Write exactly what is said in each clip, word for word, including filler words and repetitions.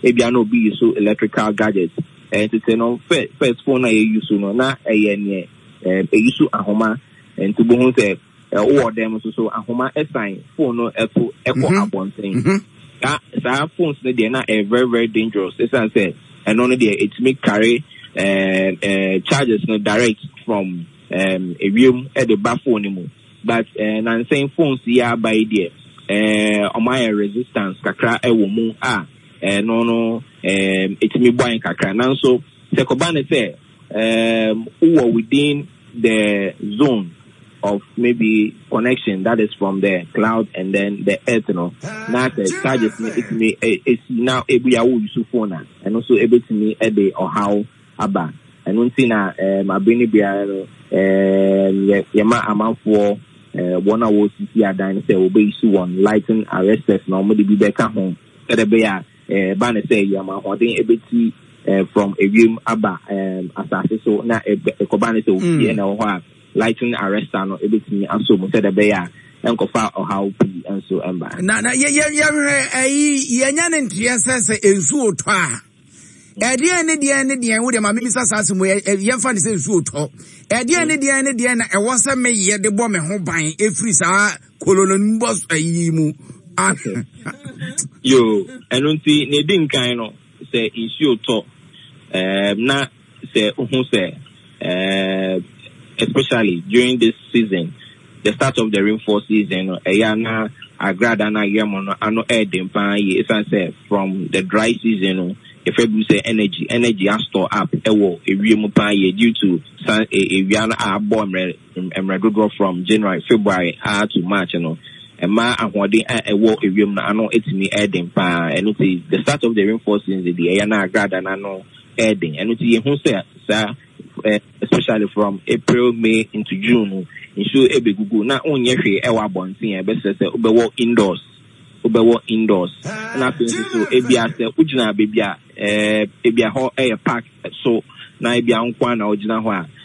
ebia no be use electrical gadgets and to say no first first phone na use no na eye ne eh use ahoma and to bo say all them so so ahoma assign phone no echo echo abonten that that phones they na very very dangerous. As I said, and only there it make carry uh, uh, charges no direct from um a room at the back phone, but uh, I'm saying phones yeah by there uh on my resistance kakra e wo mu ah uh, no no um it me buy kakra now so sekobane say um who within the zone of maybe connection that is from the cloud and then the earth, you know. Now the charges it me it's now able to use phone and also able to me a day or how about and one thing na um abini bia um yama amount for uh one hour city adan say we be issue one lighting arrests na mo de bi be ka ho e de be ya eh ban say yama holding able to uh, from a room aba um asase so na e ko ban say we na ho lighting arrest no ebetimi aso mo said be ya enkofa or how p and so emba na na ye ye eh ye nya ne ntia sese ensu oto a e de ne de ne de wo de ma me sasa mo ye fa ne se ensu oto e de ne de ne de na e wo se me ye de bo me ho ban efri sa kolonum boss ayi mu yo enunti ne din kan no se ensu oto eh na se ohun se eh especially during this season, the start of the rainfall season, ayana agrada na yemono ano edem pan ye say from the dry season, if you say energy, energy has store up ewo ewiem pan ye due to san ewiana a bomb emredo from January, February uh, to March, you know. And ma ahwade ewo ewiem na ano etimi edem pan and it is the start of the rainfall season the ayana agrada na no edem and it ye hu say sir Uh, especially from April, May into June, ensure ebe gugu na onye hwe ewa bontin e be se se obewo indoors obewo indoors na fin so ebia se ujina bebia eh ebia ho e park so na ebia nkwa na ujina ho a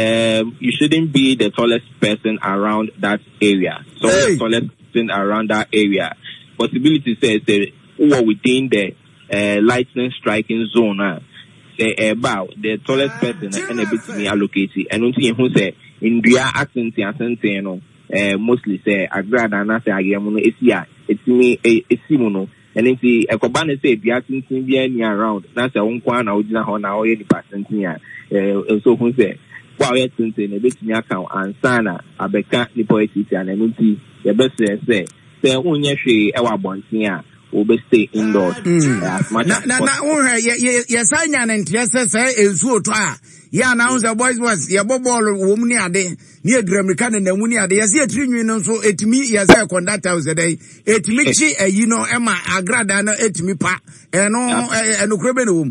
um you shouldn't be the tallest person around that area so hey. The tallest person around that area possibility says say who are within the uh, lightning striking zone uh, say about the tallest person and a bit me allocated and until who say in dia accent and you know uh, mostly say agrada and say again it's yeah it's me it's simono and if the ekobane say dia tintin bia ni around na say onkwa na odina ho na o ye di percent ya eh so who say kwa ye tintin e bit me account ansana abeka ni poetry and until the best say say say onye hwe e wa bontin a we stay indoors mm. uh, as much na, as na na na ye ye ye sanya na ntiese se ensu oto a ye announce the boys was ye bobol wo mu ni ade ni edramrika na mu ni ade ye se etrinwi no so etimi ye se conduct house dey etimi chi ayi no e ma agrada no etimi pa e no e no krobe no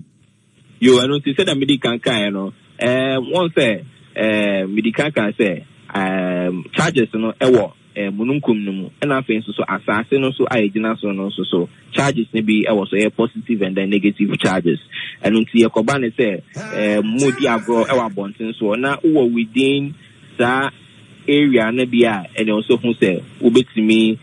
yo I know to say that medical kan no eh one say eh medical kan say um charges no e wo eh mununkum no mu and afin so so asase no so ayegina so no so so charges ne be e was so positive and then negative charges and until ye koba ne say eh modi agro e wa bonten so na wo within that area na bia and also who say obetimi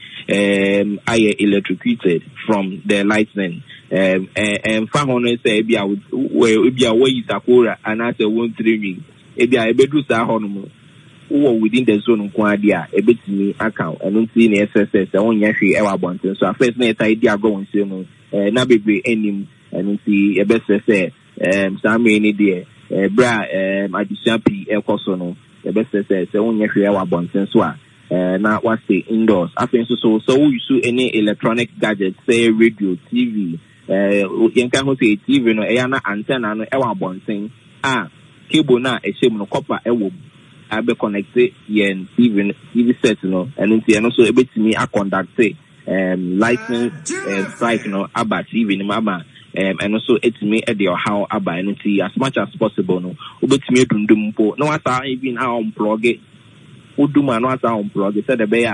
um aye electrocuted from the lightning um and fa hono say bia we bia we isakora and I say one three e bia e bedu sa hono mu who within the zone kwadia e betimi account and until the S S S e wonya hwe e wa bonten so first na eta idea go won say no eh na bebre enim and until e be say um some any there eh bra um addition p e koso no e be say say wonya hwe e wa bonten so a eh na what stay indoors after so so so we use any electronic gadget say radio T V eh yen kan ho say T V no e ya na antenna no e wa bonten ah cable na e shemu no copper e wo I be connected yen T V T V set no and until also able to me a conduct um lightning uh, strike no about T V no mama um and also it's me at your how about and until as much as possible no able to me dundum po no asa even how unplug it uduma no asa unplug it said the bear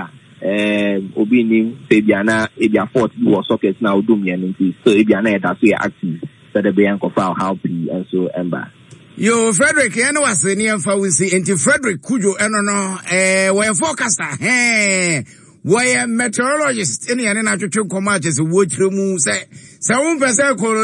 um obi nim say bia na e bia fault you was socket na udum yen until so e bia na e da so active said the bear ko file how p and so emba. Yo, Frederick, eno wase ni emfa wisi, enti Frederick Kujo eno no, eh, wae forecaster, he, wae meteorologist, eni ane na chuchu komache se wochre mu, se, se umpe se kolo,